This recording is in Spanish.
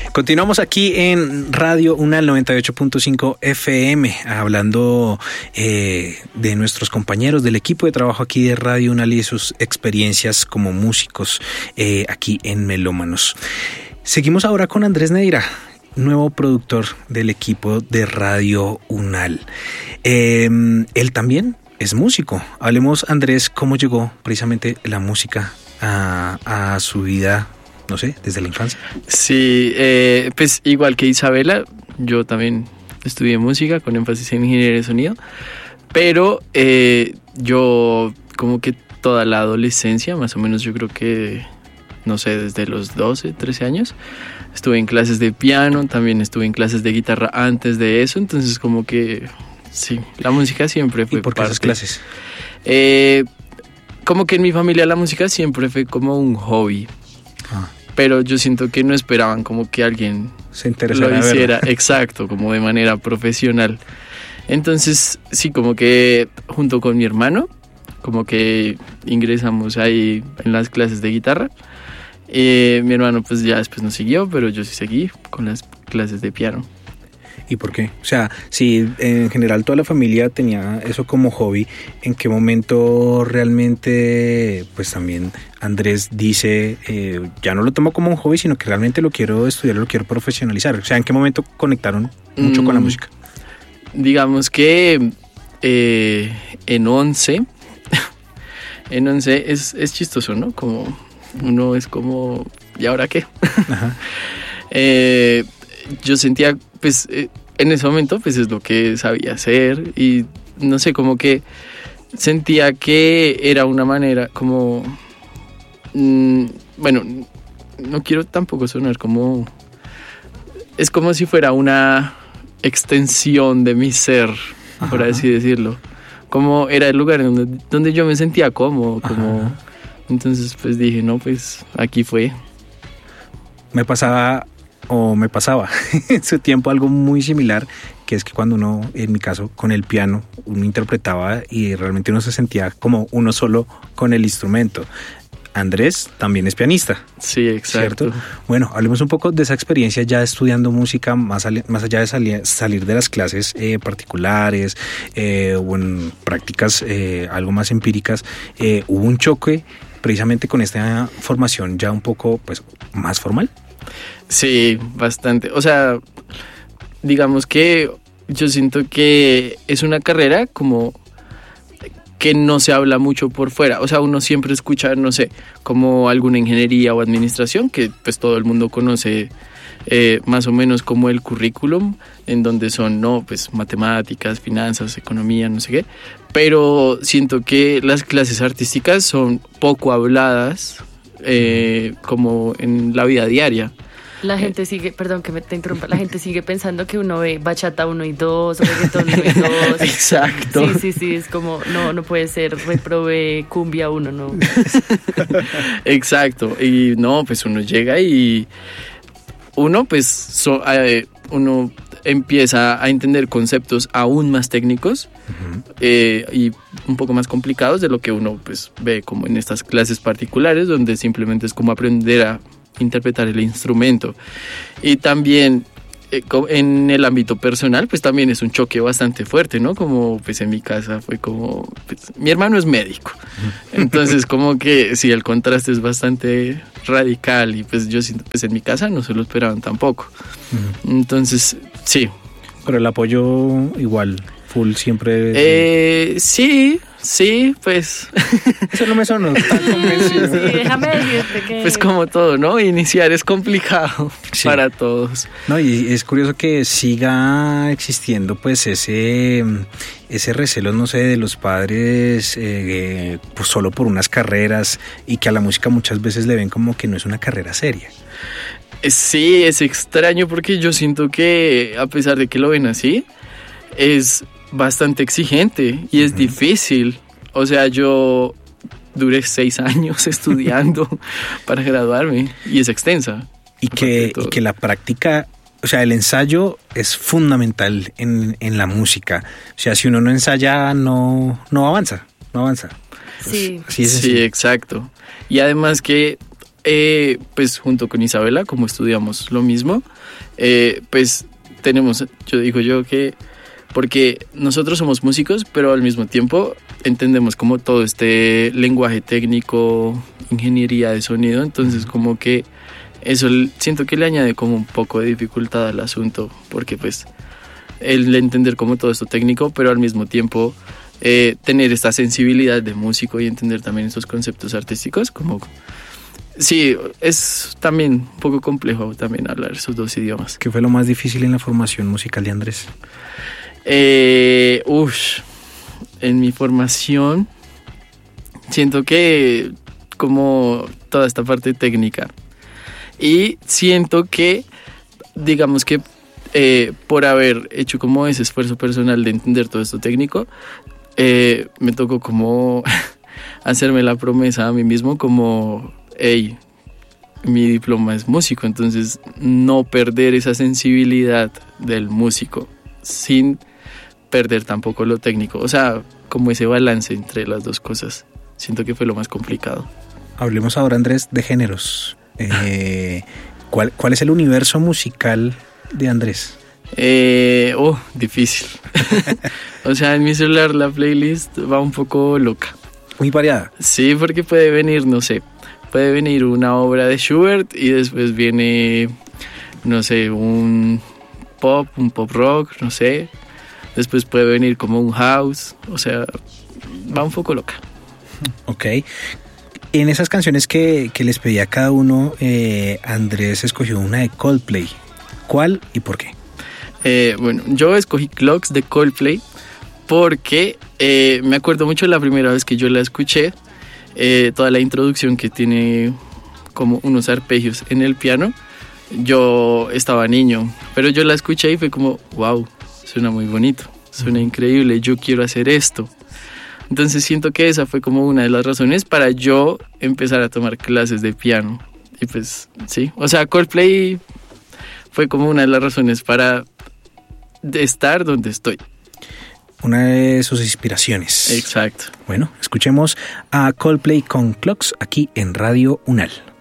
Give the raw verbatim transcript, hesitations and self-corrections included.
Continuamos aquí en Radio Unal noventa y ocho punto cinco F M, hablando eh, de nuestros compañeros del equipo de trabajo aquí de Radio Unal y sus experiencias como músicos eh, aquí en Melómanos. Seguimos ahora con Andrés Neira, nuevo productor del equipo de Radio Unal. Eh, él también es músico. Hablemos, Andrés, cómo llegó precisamente la música a, a su vida, no sé, desde la infancia. Sí, eh, pues igual que Isabela, yo también estudié música con énfasis en ingeniería de sonido, pero eh, yo como que toda la adolescencia, más o menos yo creo que, no sé, desde los doce, trece años, estuve en clases de piano, también estuve en clases de guitarra antes de eso, entonces como que sí, la música siempre fue ¿Y por qué parte. esas clases? Eh, como que en mi familia la música siempre fue como un hobby. Ah. Pero yo siento que no esperaban como que alguien se interesara lo hiciera, exacto, como de manera profesional. Entonces, sí, como que junto con mi hermano, como que ingresamos ahí en las clases de guitarra. Eh, mi hermano pues ya después no siguió, pero yo sí seguí con las clases de piano. ¿Y por qué? O sea, si en general toda la familia tenía eso como hobby, ¿en qué momento realmente, pues también Andrés dice, eh, ya no lo tomo como un hobby, sino que realmente lo quiero estudiar, lo quiero profesionalizar? O sea, ¿en qué momento conectaron mucho mm, con la música? Digamos que eh, en once, en once es, es chistoso, ¿no? Como uno es como, ¿y ahora qué? Ajá. eh, yo sentía, pues, eh, en ese momento, pues, es lo que sabía hacer y, no sé, como que sentía que era una manera como, mmm, bueno, no quiero tampoco sonar como, es como si fuera una extensión de mi ser, ajá, por así decirlo, como era el lugar donde, donde yo me sentía cómodo, como, ajá, entonces, pues, dije, no, pues, aquí fue. Me pasaba... o me pasaba en su tiempo algo muy similar, que es que cuando uno, en mi caso, con el piano, uno interpretaba y realmente uno se sentía como uno solo con el instrumento. Andrés también es pianista. Sí, exacto. ¿Cierto? Bueno, hablemos un poco de esa experiencia ya estudiando música, más, al, más allá de salir, salir de las clases eh, particulares eh, o en prácticas eh, algo más empíricas. Eh, ¿Hubo un choque precisamente con esta formación ya un poco pues más formal? Sí, bastante. O sea, digamos que yo siento que es una carrera como que no se habla mucho por fuera. O sea, uno siempre escucha, no sé, como alguna ingeniería o administración, que pues todo el mundo conoce eh, más o menos como el currículum, en donde son, no, pues matemáticas, finanzas, economía, no sé qué. Pero siento que las clases artísticas son poco habladas eh, como en la vida diaria. La gente sigue, perdón que me te interrumpa, la gente sigue pensando que uno ve bachata uno y dos, reggaetón uno y dos. Exacto. Sí, sí, sí, es como, no, no puede ser, reprobé cumbia uno, no. Exacto, y no, pues uno llega y uno, pues, so, eh, uno empieza a entender conceptos aún más técnicos uh-huh. eh, y un poco más complicados de lo que uno, pues, ve como en estas clases particulares, donde simplemente es como aprender a interpretar el instrumento. Y también eh, en el ámbito personal pues también es un choque bastante fuerte, ¿no? Como pues en mi casa fue como pues, mi hermano es médico, entonces como que sí, el contraste es bastante radical y pues yo siento pues en mi casa no se lo esperaban tampoco. Entonces sí, pero el apoyo igual full siempre. Eh, sí, sí, pues. Eso no me sonó tan convencido. Sí, déjame decirte que. Pues como todo, ¿no? Iniciar es complicado sí. para todos. No, y es curioso que siga existiendo, pues, ese, ese recelo, no sé, de los padres, eh, pues solo por unas carreras y que a la música muchas veces le ven como que no es una carrera seria. Sí, es extraño porque yo siento que, a pesar de que lo ven así, es bastante exigente y es uh-huh. difícil. O sea, yo duré seis años estudiando para graduarme y es extensa. Y que, y que la práctica, o sea, el ensayo es fundamental en, en la música. O sea, si uno no ensaya, no, no avanza, no avanza. Sí, sí, sí, exacto. Y además que eh, pues junto con Isabela, como estudiamos lo mismo, eh, pues tenemos, yo digo yo que, porque nosotros somos músicos, pero al mismo tiempo entendemos como todo este lenguaje técnico, ingeniería de sonido, entonces como que eso siento que le añade como un poco de dificultad al asunto, porque pues el entender como todo esto técnico, pero al mismo tiempo eh, tener esta sensibilidad de músico y entender también esos conceptos artísticos, como sí, es también un poco complejo también hablar esos dos idiomas. ¿Qué fue lo más difícil en la formación musical de Andrés? Eh, uff, en mi formación siento que como toda esta parte técnica, y siento que digamos que eh, por haber hecho como ese esfuerzo personal de entender todo esto técnico, eh, me tocó como hacerme la promesa a mí mismo como hey, mi diploma es músico, entonces no perder esa sensibilidad del músico sin perder tampoco lo técnico, o sea, como ese balance entre las dos cosas. Siento que fue lo más complicado. Hablemos ahora, Andrés, de géneros. Eh, ¿cuál, ¿Cuál es el universo musical de Andrés? Eh, oh, difícil. O sea, en mi celular la playlist va un poco loca. Muy variada. Sí, porque puede venir, no sé, puede venir una obra de Schubert y después viene, no sé, un pop, un pop rock, no sé. Después puede venir como un house, o sea, va un poco loca. Ok. En esas canciones que, que les pedí a cada uno, eh, Andrés escogió una de Coldplay. ¿Cuál y por qué? Eh, bueno, yo escogí Clocks de Coldplay porque eh, me acuerdo mucho la primera vez que yo la escuché, eh, toda la introducción que tiene como unos arpegios en el piano. Yo estaba niño, pero yo la escuché y fue como, wow, suena muy bonito, suena increíble, yo quiero hacer esto. Entonces siento que esa fue como una de las razones para yo empezar a tomar clases de piano. Y pues sí, o sea, Coldplay fue como una de las razones para estar donde estoy. Una de sus inspiraciones. Exacto. Bueno, escuchemos a Coldplay con Clocks aquí en Radio Unal.